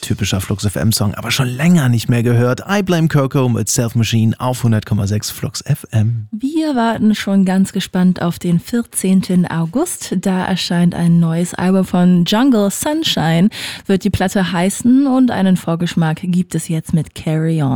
typischer Flux FM Song, aber schon länger nicht mehr gehört. I Blame Coco mit Self Machine auf 100,6 Flux FM. Wir warten schon ganz gespannt auf den 14. August. Da erscheint ein neues Album von Jungle Sunshine, wird die Platte heißen, und einen Vorgeschmack gibt es jetzt mit Carry On.